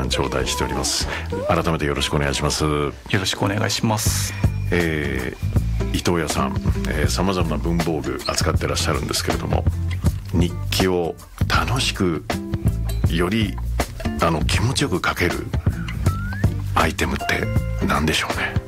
ん頂戴しております。改めてよろしくお願いします。よろしくお願いします。 伊藤屋さん、さまざまな文房具扱ってらっしゃるんですけれども、日記を楽しくより気持ちよく書けるアイテムって何でしょうね。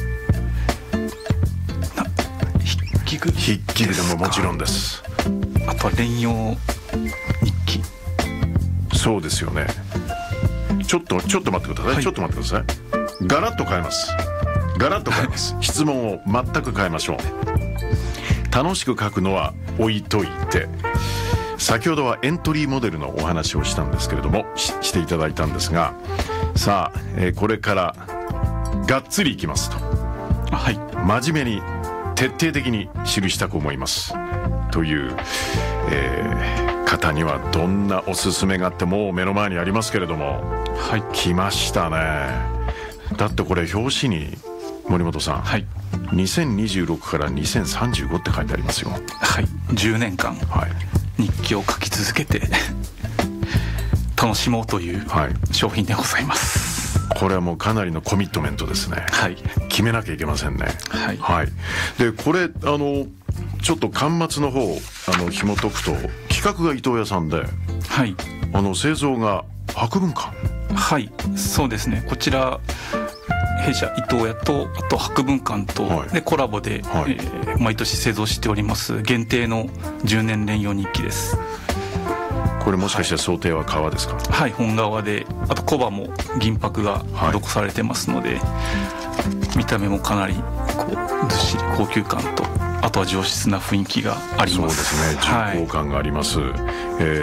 筆記具でももちろんです。 あとは連用日記。 そうですよね。ちょっと待ってください、はい、ちょっと待ってください。ガラッと変えます質問を全く変えましょう。楽しく書くのは置いといて、先ほどはエントリーモデルのお話をしたんですけれども していただいたんですが、さあ、これからがっつりいきますと、 はい、 真面目に徹底的に記したく思いますという、方にはどんなおすすめがあって、もう目の前にありますけれども、 はい、 来ましたね。だってこれ表紙に森本さん、 はい、 2026から2035って書いてありますよ。 はい、10年間、はい、日記を書き続けて楽しもうという商品でございます、 はい、これはもうかなりのコミットメントですね、 はい、 決めなきゃいけませんね、 はいはい、でこれちょっと巻末の方紐解くと、企画が伊藤屋さんで、 はい、 製造が博文館。 はい、そうですね。こちら弊社伊藤屋とあと博文館と、はい、でコラボで、はい、毎年製造しております限定の10年連用日記です。 これもしかして想定は革ですか？ はい、本革で、あと小刃も銀箔が施されてますので、はい、見た目もかなりずっしり高級感と、あとは上質な雰囲気があります。 そうですね、重厚感があります、はい、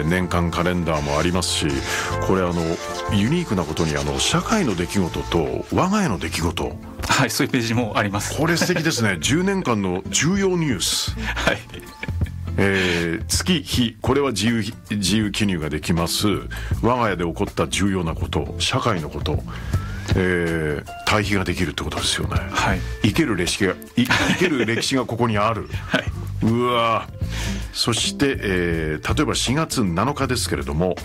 年間カレンダーもありますし、これユニークなことに社会の出来事と我が家の出来事、 はい、そういうページもあります。 これ素敵ですね10年間の重要ニュース、 はい、 月日、これは自由記入ができます。我が家で起こった重要なこと、社会のこと、対比ができるってことですよね、はい、生ける歴史がここにある、はい、うわ。そして、例えば4月7日ですけれども、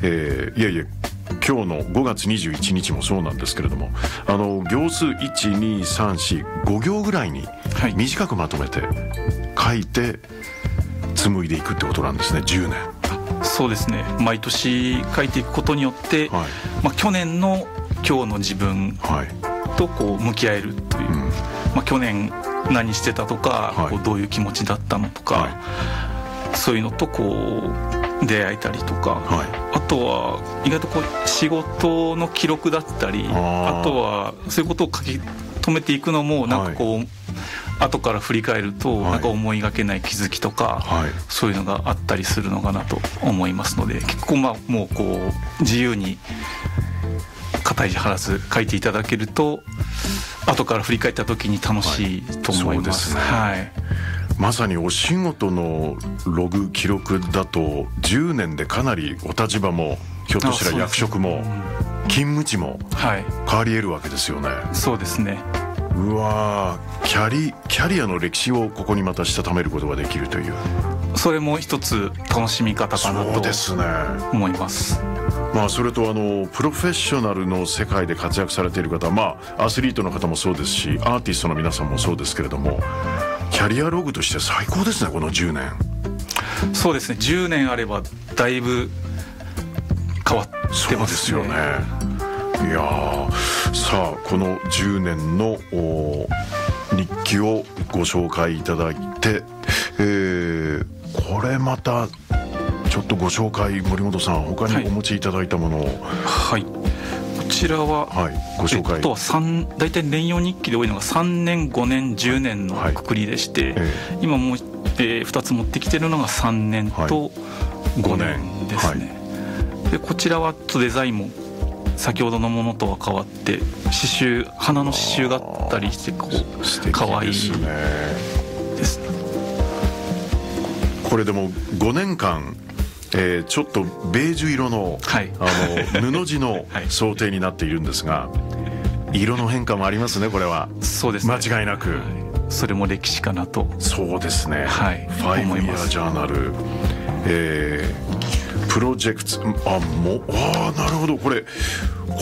今日の5月21日もそうなんですけれども、行数12345行ぐらいに短くまとめて書いて紡いでいくってことなんですね。10年。 そうですね、毎年書いていくことによって、はい、去年の今日の自分と向き合えるという、去年何してたとか、はい、どういう気持ちだったのとか、はい、そういうのと出会えたりとか、はい、あとは意外と仕事の記録だったり、あとはそういうことを書き留めていくのもなんかはい、後から振り返るとなんか思いがけない気づきとか、はい、そういうのがあったりするのかなと思いますので、結構もう自由に肩肘張らず書いていただけると、後から振り返った時に楽しいと思います、はい、そうですね、はい、 まさにお仕事のログ記録だと10年でかなりお立場もひょっとしたら役職も勤務地も変わり得るわけですよね。 そうですね。 うわ、キャリアの歴史をここにまたしたためることができるという、 それも一つ楽しみ方かなと思います。 それとプロフェッショナルの世界で活躍されている方、アスリートの方もそうですし、アーティストの皆さんもそうですけれども、キャリアログとして最高ですね、この10年。 そうですね、10年あればだいぶ変わってますね。そうですよね。 いや、さあこの10年の日記をご紹介いただいて、これまたちょっとご紹介、森本さん他にお持ちいただいたものを、 はい、こちらは、はい、ご紹介。あとは大体連用日記で多いのが3年5年10年のくくりでして、はい、今もう、2つ持ってきてるのが3年と5年ですね、はい、でこちらはデザインも先ほどのものとは変わって花の刺繍があったりしてかわいいですね。 これでも5年間ちょっとベージュ色の、はい、布地の想定になっているんですが、色の変化もありますね、これは。 そうですね、間違いなく、はい、 それも歴史かなと。 そうですね、 はい、 5 year ジャーナル、プロジェクト、なるほど、これ